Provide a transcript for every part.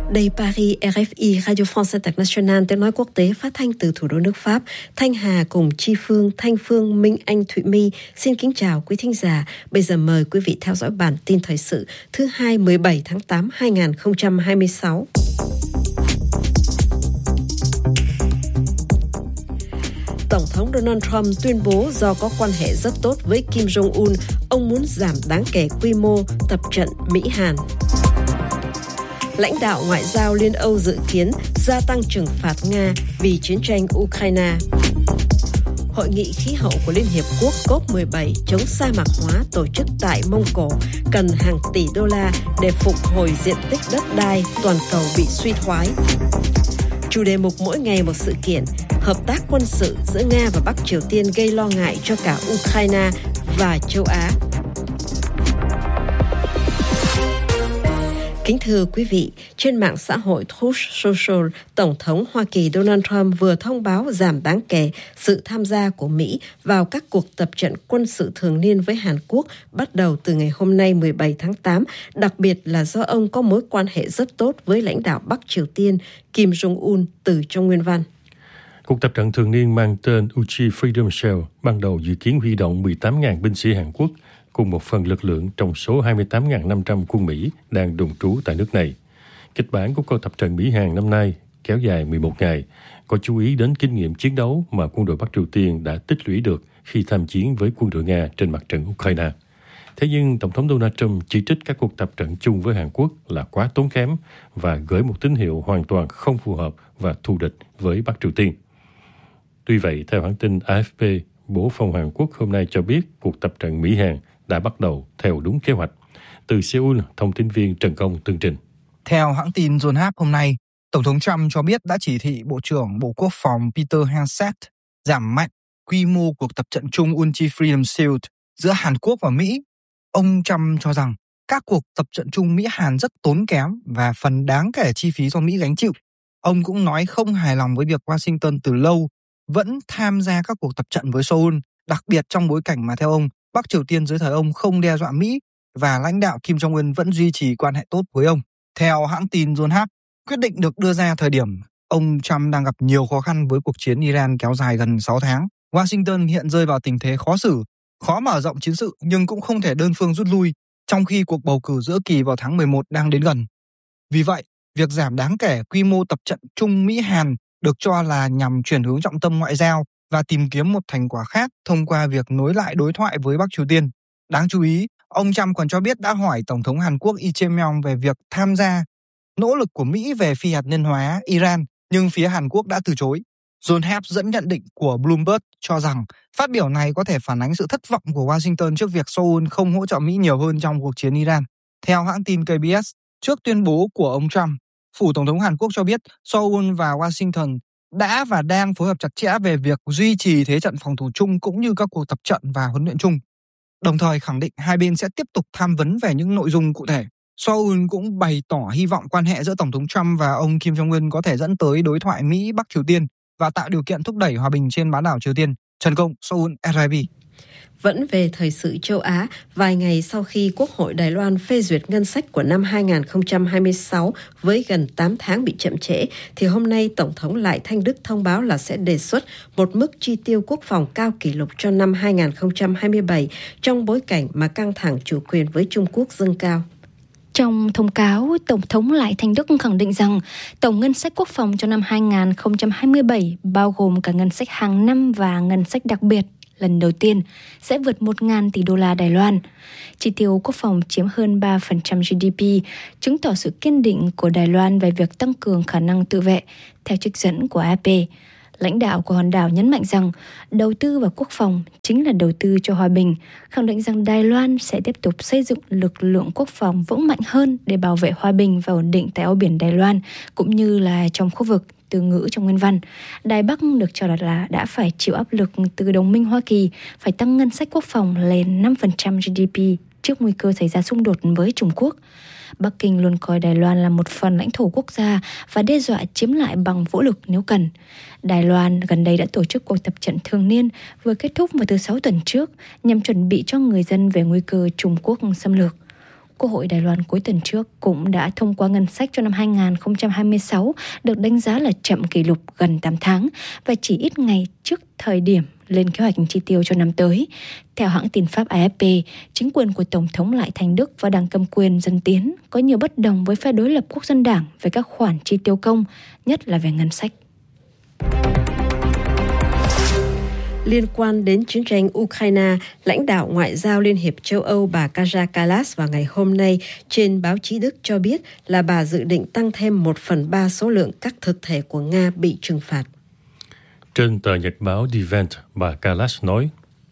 Đây Paris, RFI, Radio France International, tiếng nói quốc tế phát thanh từ thủ đô nước Pháp. Thanh Hà cùng Chi Phương, Thanh Phương, Minh Anh, Thụy My xin kính chào quý thính giả. Bây giờ mời quý vị theo dõi bản tin thời sự thứ hai 17 tháng 8 2026. Tổng thống Donald Trump tuyên bố do có quan hệ rất tốt với Kim Jong-un, ông muốn giảm đáng kể quy mô tập trận Mỹ-Hàn. Lãnh đạo ngoại giao Liên Âu dự kiến gia tăng trừng phạt Nga vì chiến tranh Ukraine. Hội nghị khí hậu của Liên Hiệp Quốc COP17 chống sa mạc hóa tổ chức tại Mông Cổ cần hàng tỷ đô la để phục hồi diện tích đất đai toàn cầu bị suy thoái. Chủ đề mục mỗi ngày một sự kiện, hợp tác quân sự giữa Nga và Bắc Triều Tiên gây lo ngại cho cả Ukraine và châu Á. Kính thưa quý vị, trên mạng xã hội Truth Social, Tổng thống Hoa Kỳ Donald Trump vừa thông báo giảm đáng kể sự tham gia của Mỹ vào các cuộc tập trận quân sự thường niên với Hàn Quốc bắt đầu từ ngày hôm nay 17 tháng 8, đặc biệt là do ông có mối quan hệ rất tốt với lãnh đạo Bắc Triều Tiên Kim Jong-un từ trong nguyên văn. Cuộc tập trận thường niên mang tên Uchi Freedom Shell ban đầu dự kiến huy động 18.000 binh sĩ Hàn Quốc cùng một phần lực lượng trong số 28.500 quân Mỹ đang đồn trú tại nước này. Kịch bản của cuộc tập trận Mỹ-Hàn năm nay kéo dài 11 ngày, có chú ý đến kinh nghiệm chiến đấu mà quân đội Bắc Triều Tiên đã tích lũy được khi tham chiến với quân đội Nga trên mặt trận Ukraine. Thế nhưng, Tổng thống Donald Trump chỉ trích các cuộc tập trận chung với Hàn Quốc là quá tốn kém và gửi một tín hiệu hoàn toàn không phù hợp và thù địch với Bắc Triều Tiên. Tuy vậy, theo hãng tin AFP, Bộ Phòng Hàn Quốc hôm nay cho biết cuộc tập trận Mỹ-Hàn đã bắt đầu theo đúng kế hoạch. Từ Seoul, thông tin viên Trần Công tường trình. Theo hãng tin Yonhap hôm nay, Tổng thống Trump cho biết đã chỉ thị Bộ trưởng Bộ Quốc phòng Peter Hegseth giảm mạnh quy mô cuộc tập trận chung Uchi Freedom Shield giữa Hàn Quốc và Mỹ. Ông Trump cho rằng các cuộc tập trận chung Mỹ-Hàn rất tốn kém và phần đáng kể chi phí do Mỹ gánh chịu. Ông cũng nói không hài lòng với việc Washington từ lâu vẫn tham gia các cuộc tập trận với Seoul, đặc biệt trong bối cảnh mà theo ông, Bắc Triều Tiên dưới thời ông không đe dọa Mỹ và lãnh đạo Kim Jong-un vẫn duy trì quan hệ tốt với ông. Theo hãng tin Yonhap, quyết định được đưa ra thời điểm ông Trump đang gặp nhiều khó khăn với cuộc chiến Iran kéo dài gần 6 tháng. Washington hiện rơi vào tình thế khó xử, khó mở rộng chiến sự nhưng cũng không thể đơn phương rút lui, trong khi cuộc bầu cử giữa kỳ vào tháng 11 đang đến gần. Vì vậy, việc giảm đáng kể quy mô tập trận chung Mỹ-Hàn được cho là nhằm chuyển hướng trọng tâm ngoại giao và tìm kiếm một thành quả khác thông qua việc nối lại đối thoại với Bắc Triều Tiên. Đáng chú ý, ông Trump còn cho biết đã hỏi Tổng thống Hàn Quốc Lee Jae-myung về việc tham gia nỗ lực của Mỹ về phi hạt nhân hóa Iran, nhưng phía Hàn Quốc đã từ chối. Yonhap dẫn nhận định của Bloomberg cho rằng phát biểu này có thể phản ánh sự thất vọng của Washington trước việc Seoul không hỗ trợ Mỹ nhiều hơn trong cuộc chiến Iran. Theo hãng tin KBS, trước tuyên bố của ông Trump, phủ Tổng thống Hàn Quốc cho biết Seoul và Washington đã và đang phối hợp chặt chẽ về việc duy trì thế trận phòng thủ chung cũng như các cuộc tập trận và huấn luyện chung, đồng thời khẳng định hai bên sẽ tiếp tục tham vấn về những nội dung cụ thể. Seoul cũng bày tỏ hy vọng quan hệ giữa Tổng thống Trump và ông Kim Jong-un có thể dẫn tới đối thoại Mỹ-Bắc Triều Tiên và tạo điều kiện thúc đẩy hòa bình trên bán đảo Triều Tiên. Trần Công, Seoul, RFI. Vẫn về thời sự châu Á, vài ngày sau khi Quốc hội Đài Loan phê duyệt ngân sách của năm 2026 với gần 8 tháng bị chậm trễ, thì hôm nay Tổng thống Lại Thanh Đức thông báo là sẽ đề xuất một mức chi tiêu quốc phòng cao kỷ lục cho năm 2027 trong bối cảnh mà căng thẳng chủ quyền với Trung Quốc dâng cao. Trong thông cáo, Tổng thống Lại Thanh Đức khẳng định rằng tổng ngân sách quốc phòng cho năm 2027 bao gồm cả ngân sách hàng năm và ngân sách đặc biệt lần đầu tiên sẽ vượt 1.000 tỷ đô la Đài Loan. Chi tiêu quốc phòng chiếm hơn 3% GDP, chứng tỏ sự kiên định của Đài Loan về việc tăng cường khả năng tự vệ, theo trích dẫn của AFP. Lãnh đạo của hòn đảo nhấn mạnh rằng đầu tư vào quốc phòng chính là đầu tư cho hòa bình, khẳng định rằng Đài Loan sẽ tiếp tục xây dựng lực lượng quốc phòng vững mạnh hơn để bảo vệ hòa bình và ổn định tại eo biển Đài Loan, cũng như là trong khu vực. Từ ngữ trong nguyên văn, Đài Bắc được cho là đã phải chịu áp lực từ đồng minh Hoa Kỳ phải tăng ngân sách quốc phòng lên 5% GDP trước nguy cơ xảy ra xung đột với Trung Quốc. Bắc Kinh luôn coi Đài Loan là một phần lãnh thổ quốc gia và đe dọa chiếm lại bằng vũ lực nếu cần. Đài Loan gần đây đã tổ chức cuộc tập trận thường niên vừa kết thúc vào thứ 6 tuần trước nhằm chuẩn bị cho người dân về nguy cơ Trung Quốc xâm lược. Quốc hội Đài Loan cuối tuần trước cũng đã thông qua ngân sách cho năm 2026 được đánh giá là chậm kỷ lục gần 8 tháng và chỉ ít ngày trước thời điểm lên kế hoạch chi tiêu cho năm tới. Theo hãng tin Pháp AFP, chính quyền của Tổng thống Lại Thành Đức và Đảng cầm quyền Dân Tiến có nhiều bất đồng với phe đối lập Quốc dân Đảng về các khoản chi tiêu công, nhất là về ngân sách. Liên quan đến chiến tranh Ukraine, lãnh đạo ngoại giao Liên hiệp châu Âu bà Kaja Kallas vào ngày hôm nay trên báo chí Đức cho biết là bà dự định tăng thêm 1/3 số lượng các thực thể của Nga bị trừng phạt. Trên tờ nhật báo Die Welt, bà Kallas nói,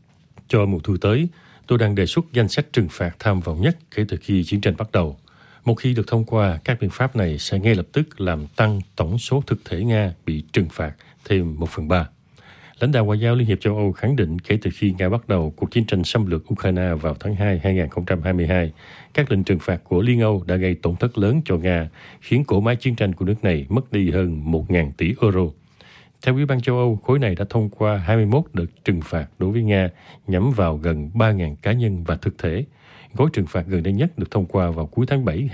cho mùa thu tới, tôi đang đề xuất danh sách trừng phạt tham vọng nhất kể từ khi chiến tranh bắt đầu. Một khi được thông qua, các biện pháp này sẽ ngay lập tức làm tăng tổng số thực thể Nga bị trừng phạt thêm 1/3. Lãnh đạo ngoại giao Liên hiệp châu Âu khẳng định kể từ khi Nga bắt đầu cuộc chiến tranh xâm lược Ukraine vào tháng 2 2022, các lệnh trừng phạt của Liên Âu đã gây tổn thất lớn cho Nga, khiến cỗ máy chiến tranh của nước này mất đi hơn 1.000 tỷ euro. Theo Ủy ban châu Âu, khối này đã thông qua 21 đợt trừng phạt đối với Nga nhắm vào gần 3.000 cá nhân và thực thể. Gói trừng phạt gần đây nhất được thông qua vào cuối tháng 7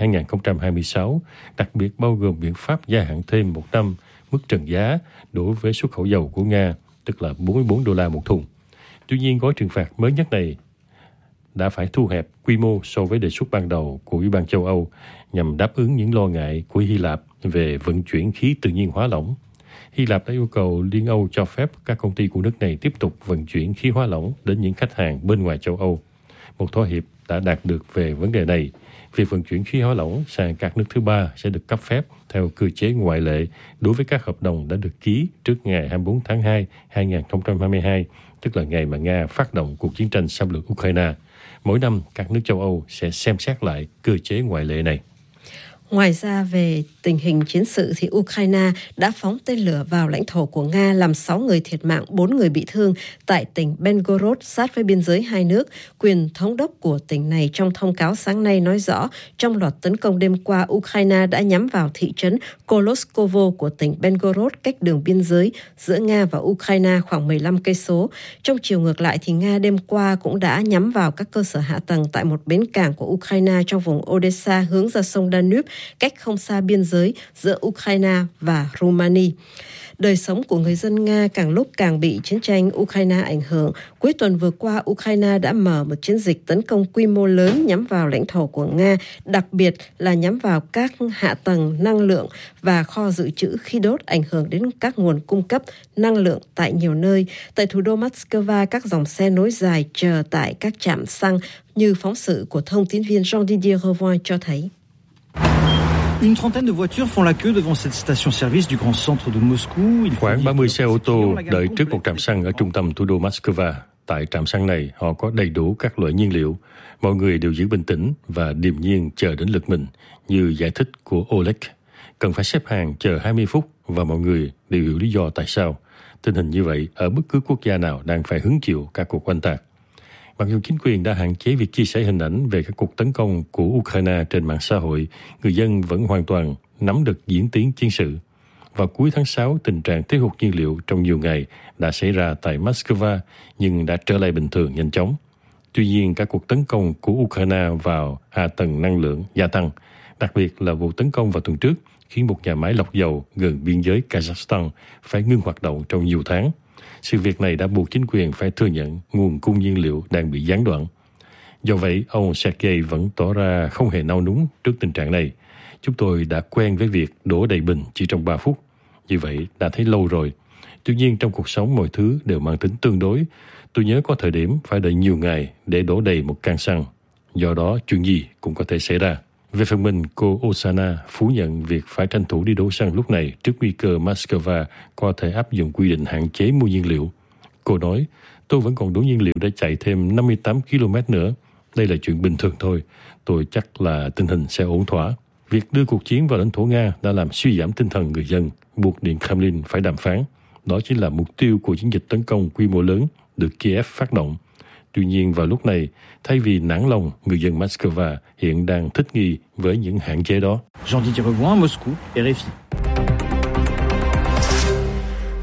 2026, đặc biệt bao gồm biện pháp gia hạn thêm 1 năm mức trần giá đối với xuất khẩu dầu của Nga, tức là $44 một thùng. Tuy nhiên, gói trừng phạt mới nhất này đã phải thu hẹp quy mô so với đề xuất ban đầu của Ủy ban châu Âu nhằm đáp ứng những lo ngại của Hy Lạp về vận chuyển khí tự nhiên hóa lỏng. Hy Lạp đã yêu cầu Liên Âu cho phép các công ty của nước này tiếp tục vận chuyển khí hóa lỏng đến những khách hàng bên ngoài châu Âu. Một thỏa hiệp đã đạt được về vấn đề này. Việc vận chuyển khí hóa lỏng sang các nước thứ ba sẽ được cấp phép theo cơ chế ngoại lệ đối với các hợp đồng đã được ký trước ngày 24 tháng 2, 2022, tức là ngày mà Nga phát động cuộc chiến tranh xâm lược Ukraine. Mỗi năm, các nước châu Âu sẽ xem xét lại cơ chế ngoại lệ này. Ngoài ra, về tình hình chiến sự thì Ukraine đã phóng tên lửa vào lãnh thổ của Nga làm 6 người thiệt mạng, 4 người bị thương tại tỉnh Belgorod sát với biên giới hai nước. Quyền thống đốc của tỉnh này trong thông cáo sáng nay nói rõ trong loạt tấn công đêm qua, Ukraine đã nhắm vào thị trấn Koloskovo của tỉnh Belgorod cách đường biên giới giữa Nga và Ukraine khoảng 15 cây số. Trong chiều ngược lại thì Nga đêm qua cũng đã nhắm vào các cơ sở hạ tầng tại một bến cảng của Ukraine trong vùng Odessa hướng ra sông Danube, cách không xa biên giới giữa Ukraine và Romania. Đời sống của người dân Nga càng lúc càng bị chiến tranh Ukraine ảnh hưởng. Cuối tuần vừa qua, Ukraine đã mở một chiến dịch tấn công quy mô lớn nhắm vào lãnh thổ của Nga, đặc biệt là nhắm vào các hạ tầng năng lượng và kho dự trữ khí đốt, ảnh hưởng đến các nguồn cung cấp năng lượng tại nhiều nơi. Tại thủ đô Moscow, các dòng xe nối dài chờ tại các trạm xăng, như phóng sự của thông tin viên Jean-Didier Revoin cho thấy. Une trentaine de voitures font la queue devant cette station-service du grand centre de Moscou. Khoảng 30 xe ô tô đợi trước một trạm xăng ở trung tâm thủ đô Moscow. Tại trạm xăng này, họ có đầy đủ các loại nhiên liệu. Mọi người đều giữ bình tĩnh và điềm nhiên chờ đến lượt mình, như giải thích của Oleg. Cần phải xếp hàng chờ 20 phút và mọi người đều hiểu lý do tại sao. Tình hình như vậy ở bất cứ quốc gia nào đang phải hứng chịu các cuộc oanh tạc. Mặc dù chính quyền đã hạn chế việc chia sẻ hình ảnh về các cuộc tấn công của Ukraine trên mạng xã hội, người dân vẫn hoàn toàn nắm được diễn tiến chiến sự. Vào cuối tháng 6, tình trạng thiếu hụt nhiên liệu trong nhiều ngày đã xảy ra tại Moscow nhưng đã trở lại bình thường nhanh chóng. Tuy nhiên, các cuộc tấn công của Ukraine vào hạ tầng năng lượng gia tăng, đặc biệt là vụ tấn công vào tuần trước khiến một nhà máy lọc dầu gần biên giới Kazakhstan phải ngưng hoạt động trong nhiều tháng. Sự việc này đã buộc chính quyền phải thừa nhận nguồn cung nhiên liệu đang bị gián đoạn. Do vậy, ông Sergei vẫn tỏ ra không hề nao núng trước tình trạng này. Chúng tôi đã quen với việc đổ đầy bình chỉ trong 3 phút. Như vậy đã thấy lâu rồi. Tuy nhiên, trong cuộc sống mọi thứ đều mang tính tương đối. Tôi nhớ có thời điểm phải đợi nhiều ngày để đổ đầy một can xăng. Do đó, chuyện gì cũng có thể xảy ra. Về phần mình, cô Osana phủ nhận việc phải tranh thủ đi đổ xăng lúc này trước nguy cơ Moscow có thể áp dụng quy định hạn chế mua nhiên liệu. Cô nói, tôi vẫn còn đủ nhiên liệu để chạy thêm 58 km nữa. Đây là chuyện bình thường thôi. Tôi chắc là tình hình sẽ ổn thỏa. Việc đưa cuộc chiến vào lãnh thổ Nga đã làm suy giảm tinh thần người dân, buộc Điện Kremlin phải đàm phán. Đó chính là mục tiêu của chiến dịch tấn công quy mô lớn được Kiev phát động. Tuy nhiên vào lúc này, thay vì nản lòng, người dân Moscow hiện đang thích nghi với những hạn chế đó. Jean-Didier Revoin, Moscou, RFI.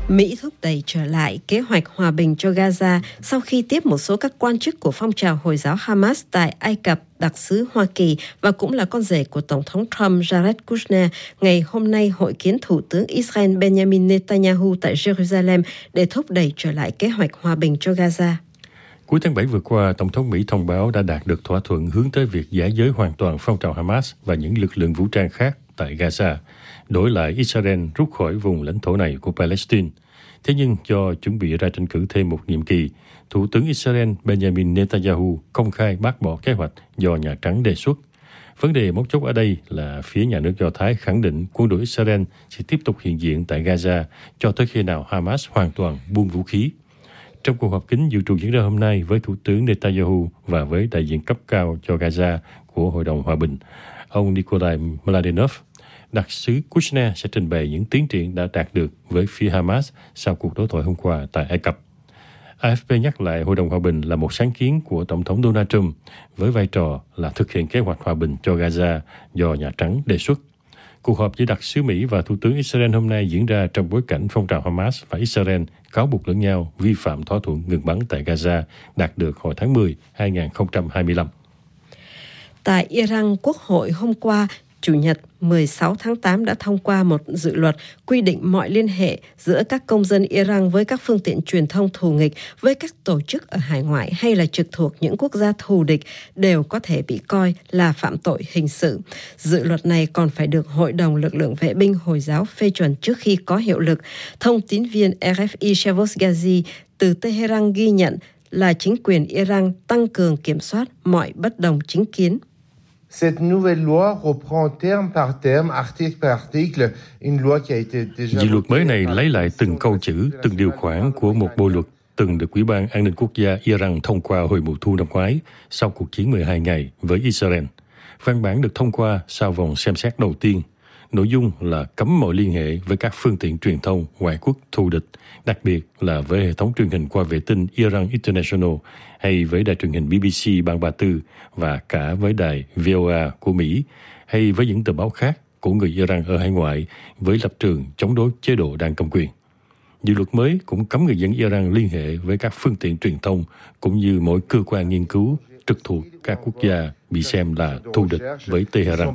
Mỹ thúc đẩy trở lại kế hoạch hòa bình cho Gaza sau khi tiếp một số các quan chức của phong trào Hồi giáo Hamas tại Ai Cập, đặc sứ Hoa Kỳ và cũng là con rể của Tổng thống Trump Jared Kushner ngày hôm nay hội kiến Thủ tướng Israel Benjamin Netanyahu tại Jerusalem để thúc đẩy trở lại kế hoạch hòa bình cho Gaza. Cuối tháng 7 vừa qua, Tổng thống Mỹ thông báo đã đạt được thỏa thuận hướng tới việc giải giới hoàn toàn phong trào Hamas và những lực lượng vũ trang khác tại Gaza, đổi lại Israel rút khỏi vùng lãnh thổ này của Palestine. Thế nhưng do chuẩn bị ra tranh cử thêm một nhiệm kỳ, Thủ tướng Israel Benjamin Netanyahu công khai bác bỏ kế hoạch do Nhà Trắng đề xuất. Vấn đề mấu chốt ở đây là phía nhà nước Do Thái khẳng định quân đội Israel sẽ tiếp tục hiện diện tại Gaza cho tới khi nào Hamas hoàn toàn buông vũ khí. Trong cuộc họp kín dự trù diễn ra hôm nay với Thủ tướng Netanyahu và với đại diện cấp cao cho Gaza của Hội đồng Hòa bình, ông Nikolai Mladenov, đặc sứ Kushner sẽ trình bày những tiến triển đã đạt được với phía Hamas sau cuộc đối thoại hôm qua tại Ai Cập. AFP nhắc lại Hội đồng Hòa bình là một sáng kiến của Tổng thống Donald Trump với vai trò là thực hiện kế hoạch hòa bình cho Gaza do Nhà Trắng đề xuất. Cuộc họp giữa đặc sứ Mỹ và Thủ tướng Israel hôm nay diễn ra trong bối cảnh phong trào Hamas và Israel cáo buộc lẫn nhau vi phạm thỏa thuận ngừng bắn tại Gaza đạt được hồi tháng 10, 2025. Tại Iran, Quốc hội hôm qua, Chủ nhật 16 tháng 8 đã thông qua một dự luật quy định mọi liên hệ giữa các công dân Iran với các phương tiện truyền thông thù nghịch, với các tổ chức ở hải ngoại hay là trực thuộc những quốc gia thù địch đều có thể bị coi là phạm tội hình sự. Dự luật này còn phải được Hội đồng Lực lượng Vệ binh Hồi giáo phê chuẩn trước khi có hiệu lực. Thông tín viên RFI Shavos Ghazi từ Tehran ghi nhận là chính quyền Iran tăng cường kiểm soát mọi bất đồng chính kiến. Cette nouvelle loi reprend terme par terme, article par article, une loi qui a été déjà... Dự luật mới này lấy lại từng câu chữ, từng điều khoản của một bộ luật từng được Ủy ban An ninh Quốc gia Iran thông qua hồi mùa thu năm ngoái sau cuộc chiến 12 ngày với Israel. Văn bản được thông qua sau vòng xem xét đầu tiên. Nội dung là cấm mọi liên hệ với các phương tiện truyền thông ngoại quốc thù địch, đặc biệt là với hệ thống truyền hình qua vệ tinh Iran International hay với đài truyền hình BBC bang Ba Tư và cả với đài VOA của Mỹ hay với những tờ báo khác của người Iran ở hải ngoại với lập trường chống đối chế độ đang cầm quyền. Dự luật mới cũng cấm người dân Iran liên hệ với các phương tiện truyền thông cũng như mỗi cơ quan nghiên cứu trực thuộc các quốc gia bị xem là thù địch với Tehran.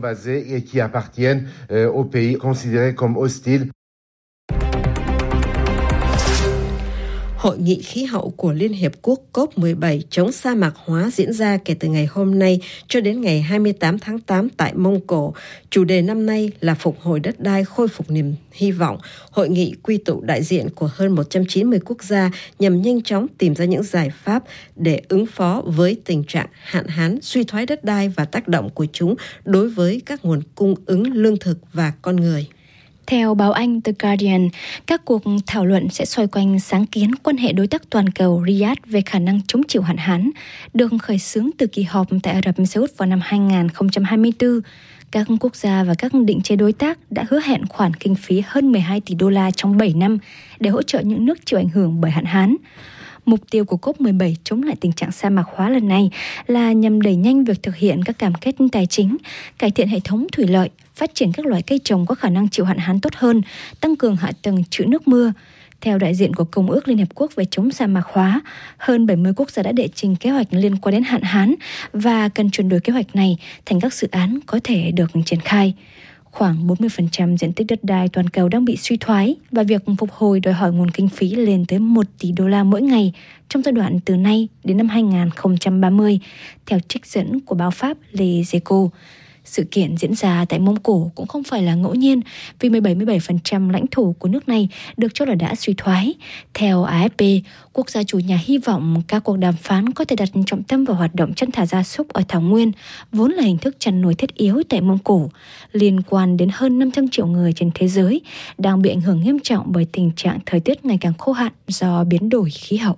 Hội nghị khí hậu của Liên Hiệp Quốc COP17 chống sa mạc hóa diễn ra kể từ ngày hôm nay cho đến ngày 28 tháng 8 tại Mông Cổ. Chủ đề năm nay là phục hồi đất đai, khôi phục niềm hy vọng. Hội nghị quy tụ đại diện của hơn 190 quốc gia nhằm nhanh chóng tìm ra những giải pháp để ứng phó với tình trạng hạn hán, suy thoái đất đai và tác động của chúng đối với các nguồn cung ứng lương thực và con người. Theo báo Anh The Guardian, các cuộc thảo luận sẽ xoay quanh sáng kiến quan hệ đối tác toàn cầu Riyadh về khả năng chống chịu hạn hán, được khởi xướng từ kỳ họp tại Ả Rập Xê Út vào năm 2024. Các quốc gia và các định chế đối tác đã hứa hẹn khoản kinh phí hơn 12 tỷ đô la trong 7 năm để hỗ trợ những nước chịu ảnh hưởng bởi hạn hán. Mục tiêu của COP17 chống lại tình trạng sa mạc hóa lần này là nhằm đẩy nhanh việc thực hiện các cam kết tài chính, cải thiện hệ thống thủy lợi, phát triển các loại cây trồng có khả năng chịu hạn hán tốt hơn, tăng cường hạ tầng trữ nước mưa. Theo đại diện của Công ước Liên Hợp Quốc về chống sa mạc hóa, hơn 70 quốc gia đã đệ trình kế hoạch liên quan đến hạn hán và cần chuyển đổi kế hoạch này thành các dự án có thể được triển khai. Khoảng 40% diện tích đất đai toàn cầu đang bị suy thoái và việc phục hồi đòi hỏi nguồn kinh phí lên tới 1 tỷ đô la mỗi ngày trong giai đoạn từ nay đến năm 2030, theo trích dẫn của báo Pháp Les Echos. Sự kiện diễn ra tại Mông Cổ cũng không phải là ngẫu nhiên vì 77% lãnh thổ của nước này được cho là đã suy thoái. Theo AFP, quốc gia chủ nhà hy vọng các cuộc đàm phán có thể đặt trọng tâm vào hoạt động chăn thả gia súc ở Thảo Nguyên, vốn là hình thức chăn nuôi thiết yếu tại Mông Cổ, liên quan đến hơn 500 triệu người trên thế giới đang bị ảnh hưởng nghiêm trọng bởi tình trạng thời tiết ngày càng khô hạn do biến đổi khí hậu.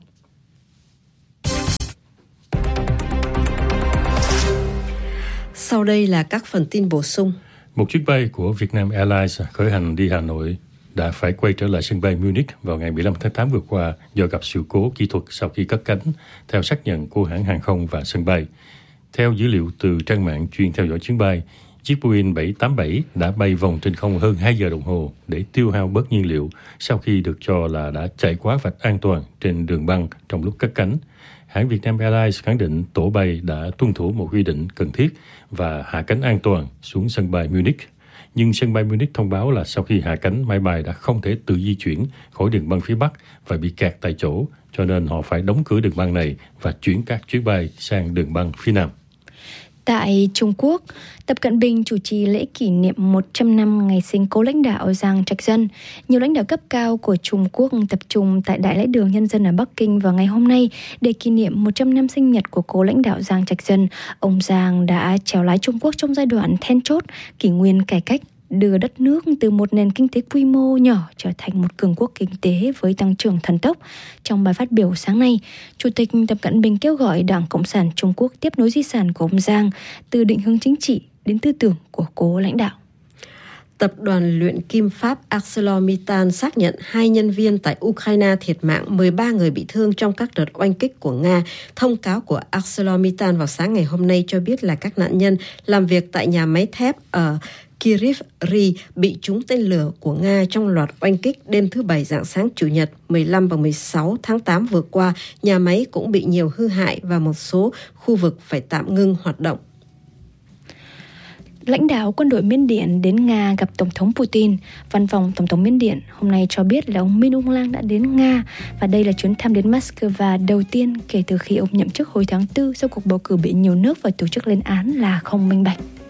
Sau đây là các phần tin bổ sung. Một chiếc bay của Vietnam Airlines khởi hành đi Hà Nội đã phải quay trở lại sân bay Munich vào ngày 15 tháng 8 vừa qua do gặp sự cố kỹ thuật sau khi cất cánh, theo xác nhận của hãng hàng không và sân bay. Theo dữ liệu từ trang mạng chuyên theo dõi chuyến bay, Chiếc Boeing 787 đã bay vòng trên không hơn 2 giờ đồng hồ để tiêu hao bớt nhiên liệu sau khi được cho là đã chạy quá vạch an toàn trên đường băng trong lúc cất cánh. Hãng Vietnam Airlines khẳng định tổ bay đã tuân thủ một quy định cần thiết và hạ cánh an toàn xuống sân bay Munich. Nhưng sân bay Munich thông báo là sau khi hạ cánh, máy bay đã không thể tự di chuyển khỏi đường băng phía Bắc và bị kẹt tại chỗ, cho nên họ phải đóng cửa đường băng này và chuyển các chuyến bay sang đường băng phía Nam. Tại Trung Quốc, Tập Cận Bình chủ trì lễ kỷ niệm 100 năm ngày sinh cố lãnh đạo Giang Trạch Dân. Nhiều lãnh đạo cấp cao của Trung Quốc tập trung tại Đại lễ đường Nhân dân ở Bắc Kinh vào ngày hôm nay để kỷ niệm 100 năm sinh nhật của cố lãnh đạo Giang Trạch Dân. Ông Giang đã chèo lái Trung Quốc trong giai đoạn then chốt, kỷ nguyên cải cách, đưa đất nước từ một nền kinh tế quy mô nhỏ trở thành một cường quốc kinh tế với tăng trưởng thần tốc. Trong bài phát biểu sáng nay, Chủ tịch Tập Cận Bình kêu gọi Đảng Cộng sản Trung Quốc tiếp nối di sản của ông Giang từ định hướng chính trị đến tư tưởng của cố lãnh đạo. Tập đoàn luyện kim Pháp ArcelorMittal xác nhận 2 nhân viên tại Ukraine thiệt mạng, 13 người bị thương trong các đợt oanh kích của Nga. Thông cáo của ArcelorMittal vào sáng ngày hôm nay cho biết là các nạn nhân làm việc tại nhà máy thép ở Kryvyi bị trúng tên lửa của Nga trong loạt oanh kích đêm thứ Bảy rạng sáng Chủ nhật 15 và 16 tháng 8 vừa qua. Nhà máy cũng bị nhiều hư hại và một số khu vực phải tạm ngưng hoạt động. Lãnh đạo quân đội Miến Điện đến Nga gặp Tổng thống Putin. Văn phòng Tổng thống Miến Điện hôm nay cho biết là ông Min Aung Hlaing đã đến Nga và đây là chuyến thăm đến Moscow đầu tiên kể từ khi ông nhậm chức hồi tháng 4 sau cuộc bầu cử bị nhiều nước và tổ chức lên án là không minh bạch.